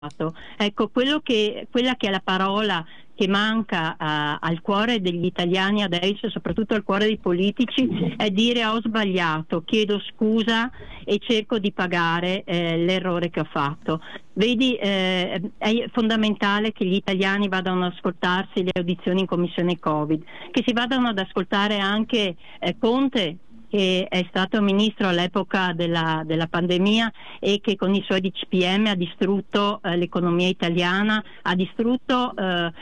Ecco, quella che è la parola che manca al cuore degli italiani adesso, soprattutto al cuore dei politici, è dire: ho sbagliato, chiedo scusa e cerco di pagare l'errore che ho fatto. Vedi, è fondamentale che gli italiani vadano ad ascoltarsi le audizioni in commissione Covid, che si vadano ad ascoltare anche Conte, che è stato ministro all'epoca della pandemia e che con i suoi DPM ha distrutto l'economia italiana, ha distrutto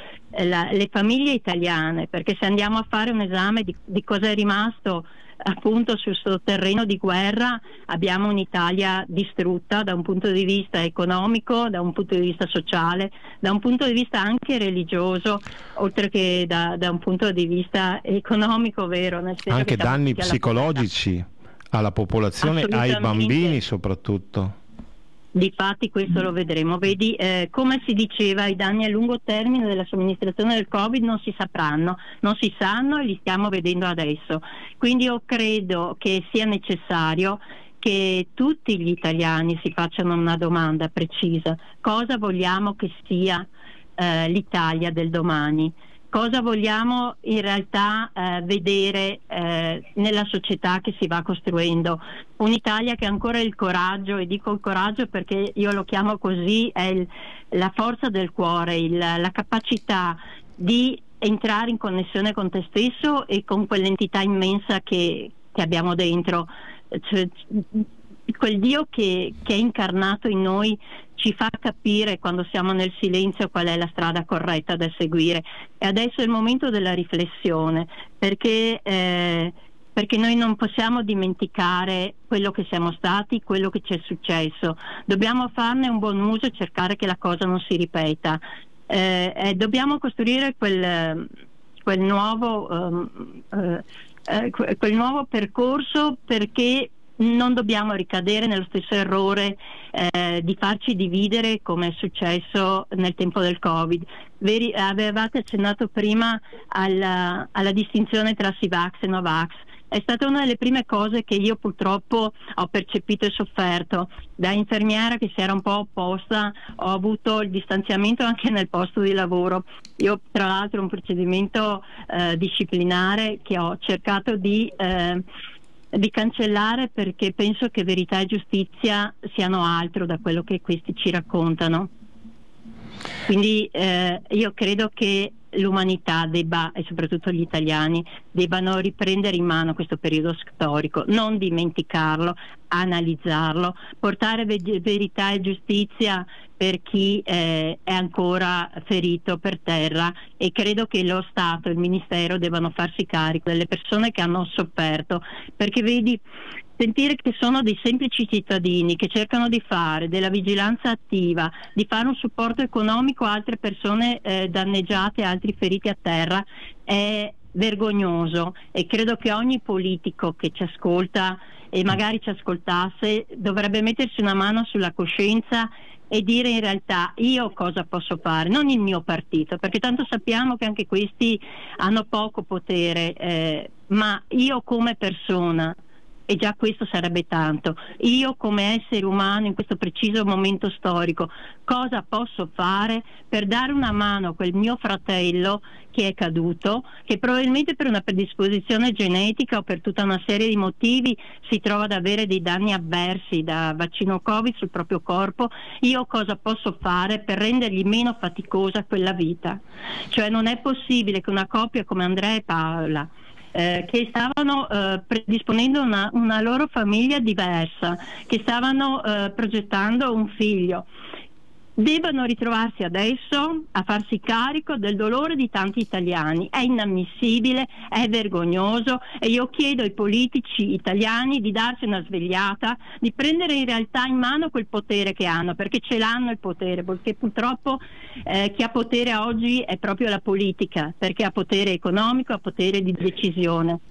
le famiglie italiane, perché se andiamo a fare un esame di cosa è rimasto appunto sul suo terreno di guerra, abbiamo un'Italia distrutta da un punto di vista economico, da un punto di vista sociale, da un punto di vista anche religioso, oltre che da un punto di vista economico, vero? Nel senso Anche che siamo danni tutti alla psicologici alla popolazione, ai bambini soprattutto. Difatti questo lo vedremo. Vedi, come si diceva, i danni a lungo termine della somministrazione del Covid non si sapranno, non si sanno e li stiamo vedendo adesso. Quindi io credo che sia necessario che tutti gli italiani si facciano una domanda precisa: cosa vogliamo che sia l'Italia del domani? Cosa vogliamo in realtà vedere nella società che si va costruendo? Un'Italia che ha ancora il coraggio, e dico il coraggio perché io lo chiamo così, è la forza del cuore, la capacità di entrare in connessione con te stesso e con quell'entità immensa che abbiamo dentro. Cioè, quel Dio che è incarnato in noi ci fa capire, quando siamo nel silenzio, qual è la strada corretta da seguire. E adesso è il momento della riflessione, perché noi non possiamo dimenticare quello che siamo stati, quello che ci è successo. Dobbiamo farne un buon uso e cercare che la cosa non si ripeta. Dobbiamo costruire quel nuovo percorso, perché non dobbiamo ricadere nello stesso errore di farci dividere, come è successo nel tempo del Covid. Avevate accennato prima alla distinzione tra Sivax e Novax. È stata una delle prime cose che io purtroppo ho percepito e sofferto. Da infermiera che si era un po' opposta, ho avuto il distanziamento anche nel posto di lavoro. Io tra l'altro un procedimento disciplinare che ho cercato di cancellare, perché penso che verità e giustizia siano altro da quello che questi ci raccontano. Quindi io credo che l'umanità debba, e soprattutto gli italiani, debbano riprendere in mano questo periodo storico, non dimenticarlo, analizzarlo, portare verità e giustizia per chi è ancora ferito per terra, e credo che lo Stato e il Ministero debbano farsi carico delle persone che hanno sofferto, perché vedi, sentire che sono dei semplici cittadini che cercano di fare della vigilanza attiva, di fare un supporto economico a altre persone danneggiate, altri feriti a terra, è vergognoso, e credo che ogni politico che ci ascolta e magari ci ascoltasse dovrebbe mettersi una mano sulla coscienza e dire: in realtà io cosa posso fare, non il mio partito, perché tanto sappiamo che anche questi hanno poco potere, ma io come persona, e già questo sarebbe tanto, io come essere umano in questo preciso momento storico, cosa posso fare per dare una mano a quel mio fratello che è caduto, che probabilmente per una predisposizione genetica o per tutta una serie di motivi si trova ad avere dei danni avversi da vaccino Covid sul proprio corpo. Io cosa posso fare per rendergli meno faticosa quella vita? Cioè, non è possibile che una coppia come Andrea e Paola, che stavano predisponendo una loro famiglia diversa, che stavano progettando un figlio, debbano ritrovarsi adesso a farsi carico del dolore di tanti italiani. È inammissibile, è vergognoso, e io chiedo ai politici italiani di darsi una svegliata, di prendere in realtà in mano quel potere che hanno, perché ce l'hanno il potere, perché purtroppo chi ha potere oggi è proprio la politica, perché ha potere economico, ha potere di decisione.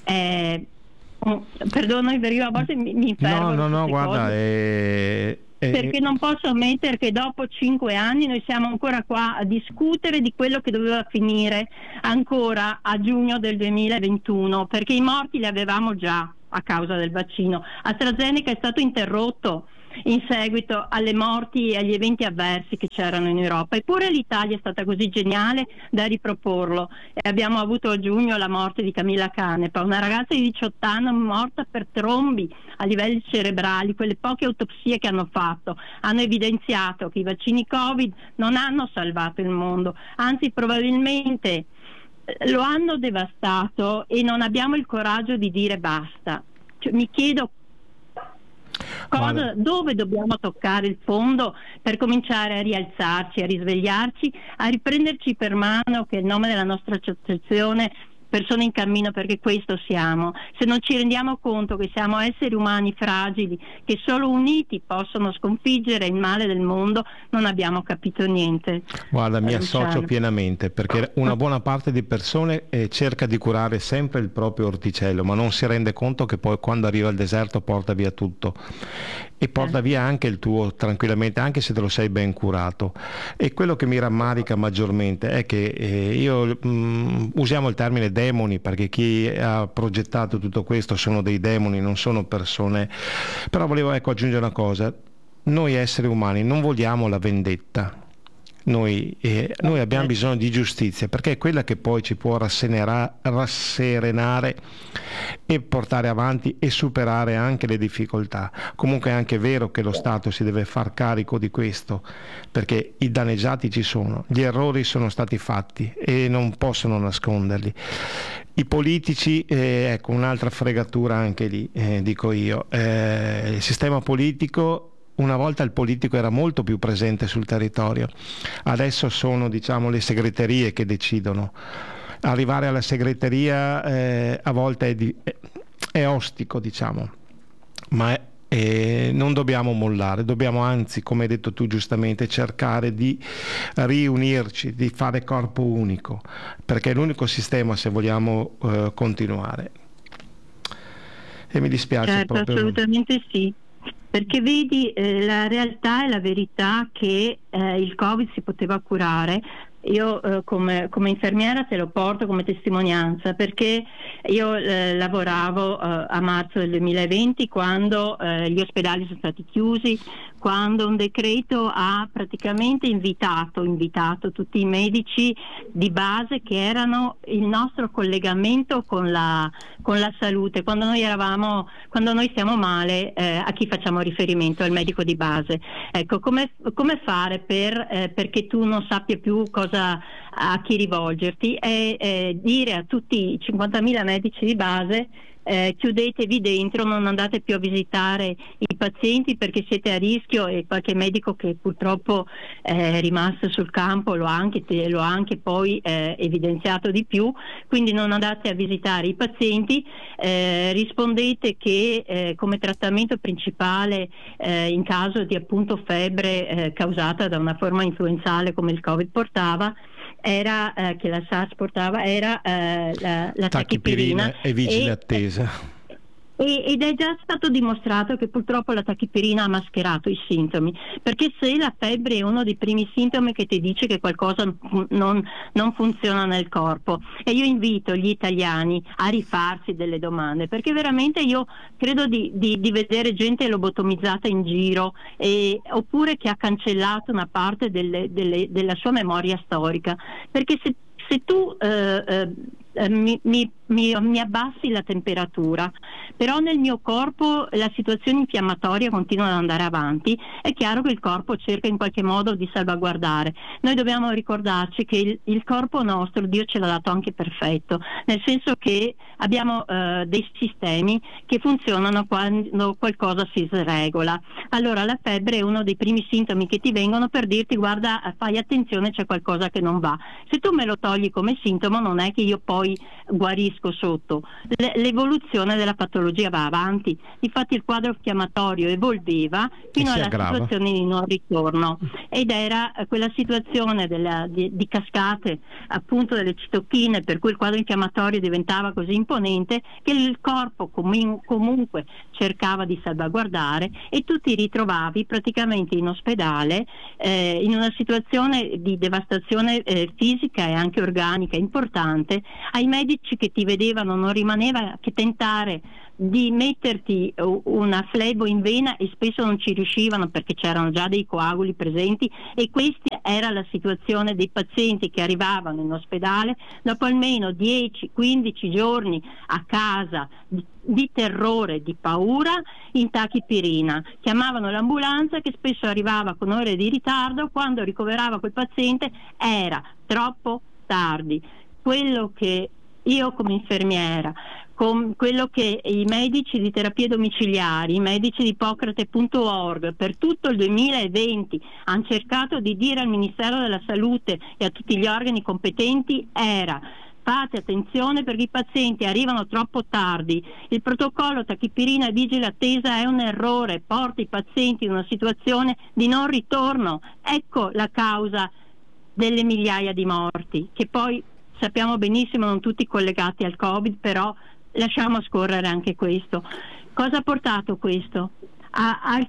Perdono, a volte mi infermo. No, guarda, perché non posso ammettere che dopo 5 anni noi siamo ancora qua a discutere di quello che doveva finire ancora a giugno del 2021, perché i morti li avevamo già a causa del vaccino. AstraZeneca è stato interrotto, in seguito alle morti e agli eventi avversi che c'erano in Europa. Eppure l'Italia è stata così geniale da riproporlo e abbiamo avuto a giugno la morte di Camilla Canepa, una ragazza di 18 anni morta per trombi a livelli cerebrali. Quelle poche autopsie che hanno fatto hanno evidenziato che i vaccini Covid non hanno salvato il mondo, anzi probabilmente lo hanno devastato, e non abbiamo il coraggio di dire basta. Cioè, mi chiedo dove dobbiamo toccare il fondo per cominciare a rialzarci, a risvegliarci, a riprenderci per mano, che è il nome della nostra associazione Persone in Cammino, perché questo siamo. Se non ci rendiamo conto che siamo esseri umani fragili, che solo uniti possono sconfiggere il male del mondo, non abbiamo capito niente. Guarda, mi associo pienamente, perché una buona parte di persone cerca di curare sempre il proprio orticello, ma non si rende conto che poi quando arriva il deserto porta via tutto, e porta via anche il tuo tranquillamente, anche se te lo sei ben curato. E quello che mi rammarica maggiormente è che usiamo il termine demoni, perché chi ha progettato tutto questo sono dei demoni, non sono persone. Però volevo aggiungere una cosa: noi esseri umani non vogliamo la vendetta. Noi abbiamo bisogno di giustizia, perché è quella che poi ci può rasserenare e portare avanti e superare anche le difficoltà. Comunque è anche vero che lo Stato si deve far carico di questo, perché i danneggiati ci sono, gli errori sono stati fatti e non possono nasconderli. I politici, ecco un'altra fregatura anche lì, dico io, il sistema politico. Una volta il politico era molto più presente sul territorio, adesso sono, diciamo, le segreterie che decidono. Arrivare alla segreteria a volte è ostico, diciamo, ma non dobbiamo mollare, dobbiamo anzi, come hai detto tu giustamente, cercare di riunirci, di fare corpo unico, perché è l'unico sistema se vogliamo continuare. E mi dispiace. Certo, proprio. Assolutamente sì. Perché vedi, la realtà e la verità che il Covid si poteva curare. Io come infermiera te lo porto come testimonianza, perché io lavoravo a marzo del 2020, quando gli ospedali sono stati chiusi, quando un decreto ha praticamente invitato tutti i medici di base, che erano il nostro collegamento con la salute. Quando noi stiamo male, a chi facciamo riferimento? Al medico di base. Ecco, come fare perché tu non sappia più a chi rivolgerti, e dire a tutti i 50.000 medici di base: chiudetevi dentro, non andate più a visitare i pazienti perché siete a rischio, e qualche medico che purtroppo è rimasto sul campo lo ha anche poi evidenziato di più. Quindi non andate a visitare i pazienti, rispondete che come trattamento principale in caso di appunto febbre causata da una forma influenzale come il Covid portava, era che la SARS portava, era la tachipirina e vigile attesa. Ed è già stato dimostrato che purtroppo la tachipirina ha mascherato i sintomi, perché se la febbre è uno dei primi sintomi che ti dice che qualcosa non funziona nel corpo. E io invito gli italiani a rifarsi delle domande, perché veramente io credo di vedere gente lobotomizzata in giro, oppure che ha cancellato una parte della sua memoria storica, perché se tu mi abbassi la temperatura, però nel mio corpo la situazione infiammatoria continua ad andare avanti, è chiaro che il corpo cerca in qualche modo di salvaguardare. Noi dobbiamo ricordarci che il corpo nostro Dio ce l'ha dato anche perfetto, nel senso che abbiamo dei sistemi che funzionano quando qualcosa si sregola. Allora la febbre è uno dei primi sintomi che ti vengono per dirti: guarda, fai attenzione, c'è qualcosa che non va. Se tu me lo togli come sintomo, non è che io poi guarisco sotto. L'evoluzione della patologia va avanti, infatti il quadro infiammatorio evolveva fino alla situazione di non ritorno, ed era quella situazione di cascate appunto delle citochine, per cui il quadro infiammatorio diventava così imponente che il corpo comunque cercava di salvaguardare, e tu ti ritrovavi praticamente in ospedale in una situazione di devastazione fisica e anche organica importante. Ai medici che ti vedevano non rimaneva che tentare di metterti una flebo in vena, e spesso non ci riuscivano perché c'erano già dei coaguli presenti, e questa era la situazione dei pazienti che arrivavano in ospedale dopo almeno 10-15 giorni a casa di terrore, di paura, in tachipirina. Chiamavano l'ambulanza, che spesso arrivava con ore di ritardo. Quando ricoverava quel paziente era troppo tardi. Quello che io come infermiera, con quello che i medici di terapie domiciliari, i medici di Ippocrate.org per tutto il 2020 hanno cercato di dire al Ministero della Salute e a tutti gli organi competenti era: fate attenzione perché i pazienti arrivano troppo tardi, il protocollo tachipirina e vigile attesa è un errore, porta i pazienti in una situazione di non ritorno. Ecco la causa delle migliaia di morti, che poi sappiamo benissimo non tutti collegati al Covid, però lasciamo scorrere anche questo. Cosa ha portato questo? A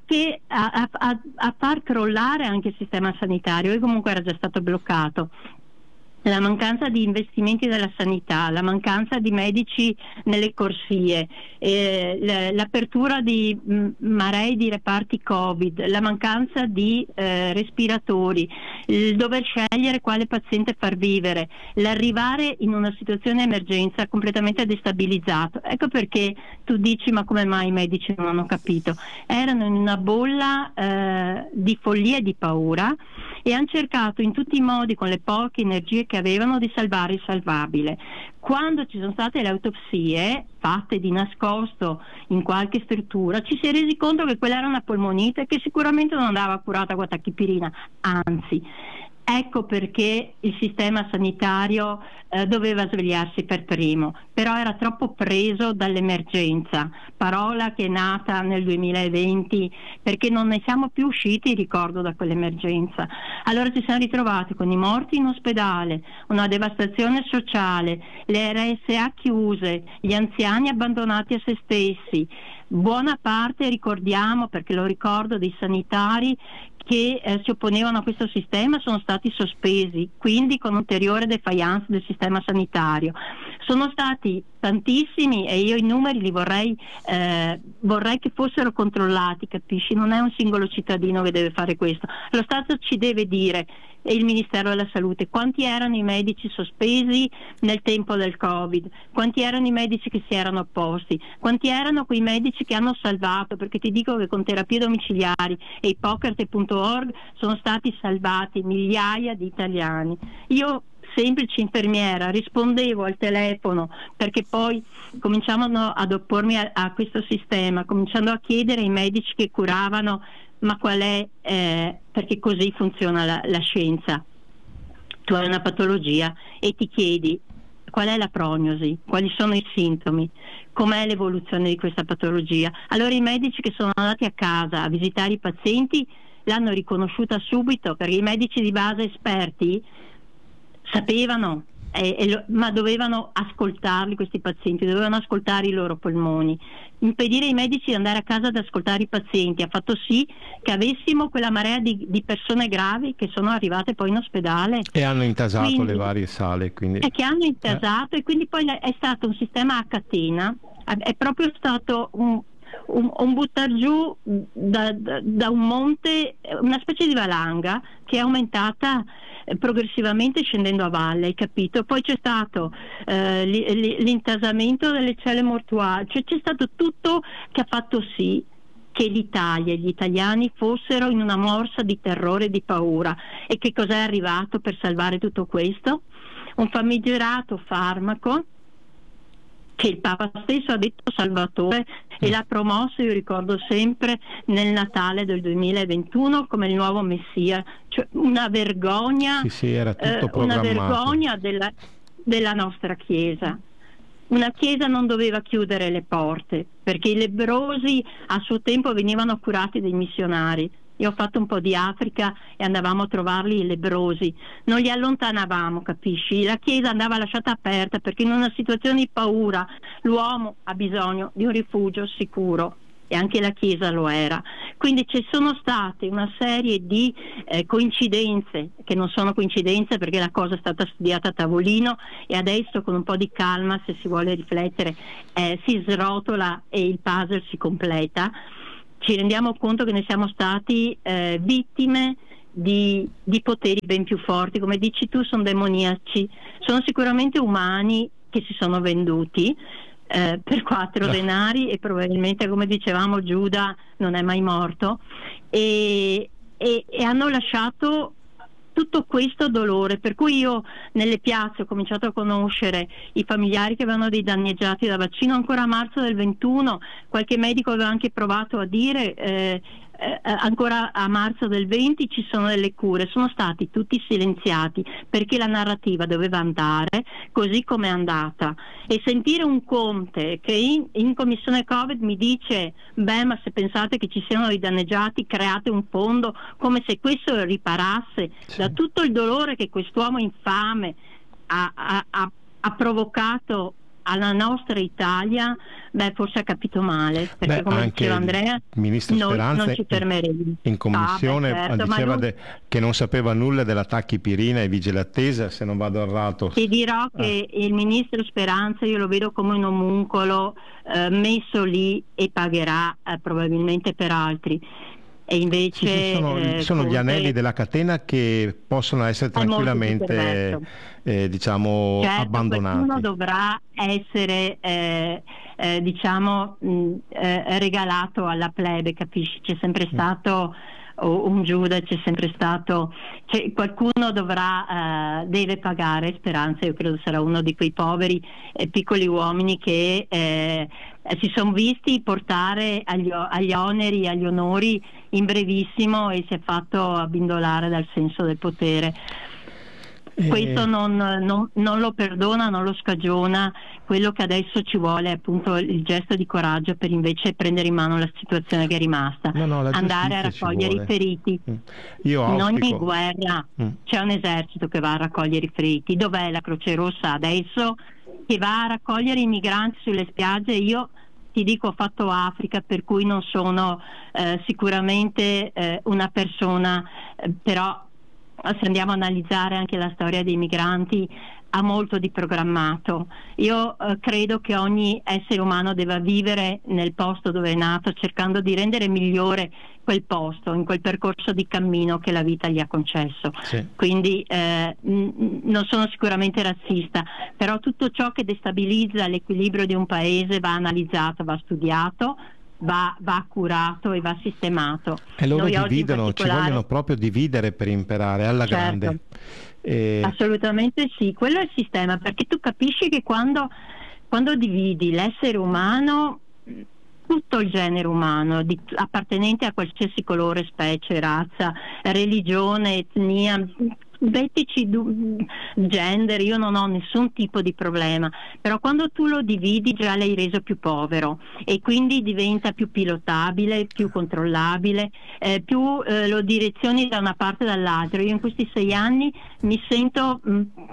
far crollare anche il sistema sanitario, che comunque era già stato bloccato. La mancanza di investimenti nella sanità, la mancanza di medici nelle corsie, l'apertura di marei di reparti Covid, la mancanza di respiratori, il dover scegliere quale paziente far vivere, l'arrivare in una situazione di emergenza completamente destabilizzato. Ecco perché tu dici: ma come mai i medici non hanno capito? Erano in una bolla di follia e di paura, e hanno cercato in tutti i modi, con le poche energie che avevano, di salvare il salvabile. Quando ci sono state le autopsie fatte di nascosto in qualche struttura, ci si è resi conto che quella era una polmonite che sicuramente non andava curata con tachipirina, anzi. Ecco perché il sistema sanitario doveva svegliarsi per primo, però era troppo preso dall'emergenza, parola che è nata nel 2020 perché non ne siamo più usciti, ricordo, da quell'emergenza. Allora ci siamo ritrovati con i morti in ospedale, una devastazione sociale, le RSA chiuse, gli anziani abbandonati a se stessi. Buona parte, ricordiamo, perché lo ricordo, dei sanitari che si opponevano a questo sistema sono stati sospesi, quindi con ulteriore defiance del sistema sanitario. Sono stati tantissimi, e io i numeri li vorrei che fossero controllati, capisci? Non è un singolo cittadino che deve fare questo. Lo Stato ci deve dire, e il Ministero della Salute, quanti erano i medici sospesi nel tempo del Covid, quanti erano i medici che si erano opposti, quanti erano quei medici che hanno salvato, perché ti dico che con terapie domiciliari e Ippocrate.org sono stati salvati migliaia di italiani. Io, semplice infermiera, rispondevo al telefono, perché poi cominciavano ad oppormi a questo sistema, cominciando a chiedere ai medici che curavano: ma qual è, perché così funziona la scienza, tu hai una patologia e ti chiedi qual è la prognosi, quali sono i sintomi, com'è l'evoluzione di questa patologia. Allora i medici che sono andati a casa a visitare i pazienti l'hanno riconosciuta subito, perché i medici di base esperti sapevano, ma dovevano ascoltarli questi pazienti, dovevano ascoltare i loro polmoni. Impedire ai medici di andare a casa ad ascoltare i pazienti ha fatto sì che avessimo quella marea di persone gravi che sono arrivate poi in ospedale e hanno intasato le varie sale, quindi... e che hanno intasato, e quindi poi è stato un sistema a catena, è proprio stato un buttar giù da un monte, una specie di valanga che è aumentata progressivamente scendendo a valle, hai capito? Poi c'è stato l'intasamento delle celle mortuarie, cioè c'è stato tutto che ha fatto sì che l'Italia e gli italiani fossero in una morsa di terrore e di paura. E che cos'è arrivato per salvare tutto questo? Un famigerato farmaco che il Papa stesso ha detto salvatore e l'ha promosso, io ricordo sempre, nel Natale del 2021 come il nuovo Messia. Cioè una vergogna, sì, era tutto programmato. Una vergogna della nostra Chiesa. Una Chiesa non doveva chiudere le porte, perché i lebbrosi a suo tempo venivano curati dai missionari. Io ho fatto un po' di Africa e andavamo a trovarli i lebbrosi, non li allontanavamo, capisci? La Chiesa andava lasciata aperta, perché in una situazione di paura l'uomo ha bisogno di un rifugio sicuro. e anche la Chiesa lo era. Quindi ci sono state una serie di coincidenze, che non sono coincidenze perché la cosa è stata studiata a tavolino, e adesso con un po' di calma, se si vuole riflettere, si srotola e il puzzle si completa. Ci rendiamo conto che ne siamo stati vittime di poteri ben più forti, come dici tu, sono demoniaci, sono sicuramente umani che si sono venduti per 4 denari, e probabilmente, come dicevamo, Giuda non è mai morto, e hanno lasciato tutto questo dolore, per cui io nelle piazze ho cominciato a conoscere i familiari che avevano dei danneggiati da vaccino ancora a marzo del 21, qualche medico aveva anche provato a dire ancora a marzo del 20 ci sono delle cure, sono stati tutti silenziati perché la narrativa doveva andare così come è andata. E sentire un Conte che in commissione Covid mi dice ma se pensate che ci siano dei danneggiati create un fondo, come se questo riparasse da tutto il dolore che quest'uomo infame ha provocato alla nostra Italia, forse ha capito male, perché come diceva Andrea, il ministro Speranza non ci fermeremo. In commissione certo, diceva che non sapeva nulla dell'attacchi Pirina e Vigile Attesa, se non vado errato. Ti dirò che il ministro Speranza io lo vedo come un omuncolo messo lì, e pagherà probabilmente per altri. E invece sono gli anelli della catena che possono essere tranquillamente certo, abbandonati. Qualcuno dovrà essere regalato alla plebe, capisci? C'è sempre stato un Giuda, c'è sempre stato, qualcuno deve pagare. Speranza, io credo sarà uno di quei poveri piccoli uomini che si sono visti portare agli oneri, agli onori in brevissimo, e si è fatto abbindolare dal senso del potere. Questo non lo perdona, non lo scagiona. Quello che adesso ci vuole è appunto il gesto di coraggio per invece prendere in mano la situazione che è rimasta, andare a raccogliere i feriti. In ogni guerra c'è un esercito che va a raccogliere i feriti. Dov'è la Croce Rossa adesso che va a raccogliere i migranti sulle spiagge? Io ti dico, ho fatto Africa, per cui non sono sicuramente una persona, però se andiamo a analizzare anche la storia dei migranti, ha molto di programmato. Io credo che ogni essere umano debba vivere nel posto dove è nato, cercando di rendere migliore quel posto, in quel percorso di cammino che la vita gli ha concesso. Sì. Quindi non sono sicuramente razzista, però tutto ciò che destabilizza l'equilibrio di un paese va analizzato, va studiato, va curato e va sistemato. E loro dividono, ci vogliono proprio dividere per imperare alla grande. Assolutamente sì, quello è il sistema, perché tu capisci che quando dividi l'essere umano, tutto il genere umano, appartenente a qualsiasi colore, specie, razza, religione, etnia, mettici gender, io non ho nessun tipo di problema, però quando tu lo dividi già l'hai reso più povero, e quindi diventa più pilotabile, più controllabile, più lo direzioni da una parte o dall'altra. Io in questi 6 anni mi sento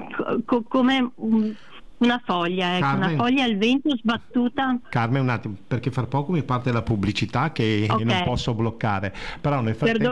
come una foglia, una foglia al vento sbattuta. Carmen, un attimo, perché fra poco mi parte la pubblicità che io non posso bloccare, però nel frattempo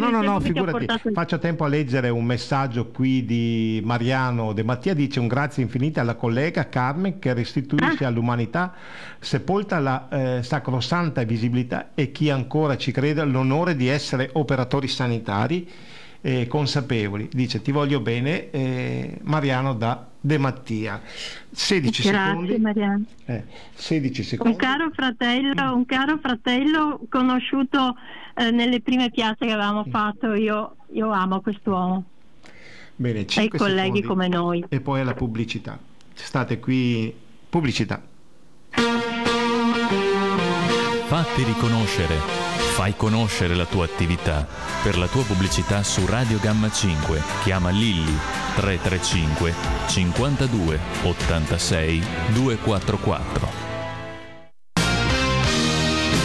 faccio tempo a leggere un messaggio qui di Mariano De Mattia. Dice: un grazie infinito alla collega Carmen che restituisce all'umanità sepolta la sacrosanta visibilità, e chi ancora ci crede l'onore di essere operatori sanitari consapevoli. Dice: ti voglio bene, Mariano da De Mattia. 16 secondi. Mariano. 16 secondi. Un caro fratello conosciuto nelle prime piazze che avevamo fatto. Io amo quest'uomo. Bene, 5 e colleghi secondi, come noi. E poi alla pubblicità. State qui, pubblicità. Fatti riconoscere. Fai conoscere la tua attività. Per la tua pubblicità su Radio Gamma 5 chiama Lilli 335 52 86 244.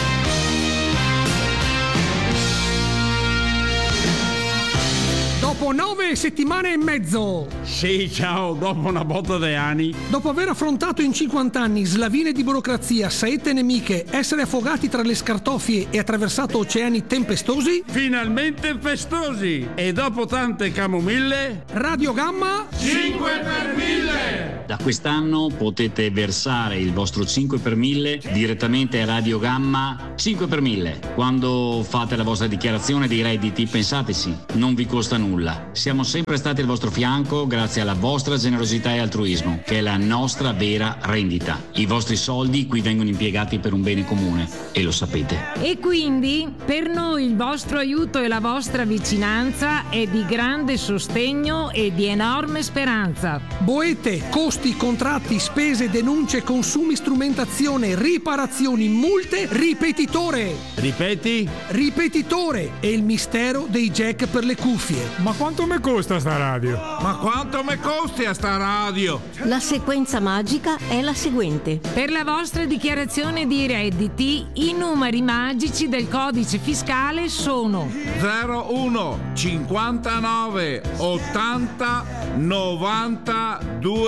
Dopo 9 settimane e mezzo. Sì, ciao, dopo una botta di anni. Dopo aver affrontato in 50 anni slavine di burocrazia, saette nemiche, essere affogati tra le scartoffie e attraversato oceani tempestosi, Finalmente festosi. E dopo tante camomille, Radio Gamma 5 per 1000. Da quest'anno potete versare il vostro 5 per 1000 direttamente a Radio Gamma 5 per 1000. Quando fate la vostra dichiarazione dei redditi, pensateci, non vi costa nulla. Siamo sempre stati al vostro fianco grazie alla vostra generosità e altruismo, che è la nostra vera rendita. I vostri soldi qui vengono impiegati per un bene comune e lo sapete. E quindi per noi il vostro aiuto e la vostra vicinanza è di grande sostegno e di enorme speranza. boete, costi, contratti, spese, denunce, consumi, strumentazione, riparazioni, multe, ripetitore. Ripeti? Ripetitore è il mistero dei jack per le cuffie. Ma quanto mi costa sta radio? Ma quanto mi costi a sta radio? La sequenza magica è la seguente. Per la vostra dichiarazione di redditi, i numeri magici del codice fiscale sono 01 59 80 90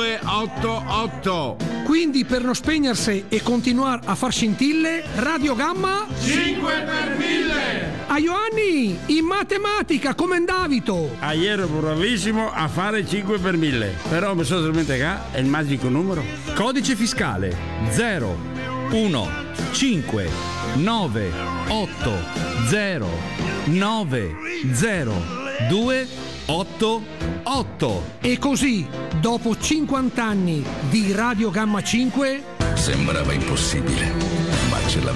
288. Quindi per non spegnersi e continuare a far scintille, Radio Gamma 5 per 1000. a Ioanni in matematica come Davito. Ieri ero bravissimo a fare 5 per 1000. Però mi sono dimenticato è il magico numero. Codice fiscale 0 1 5 9 8 0 9 0 2 8 8. E così, dopo 50 anni di Radio Gamma 5, sembrava impossibile.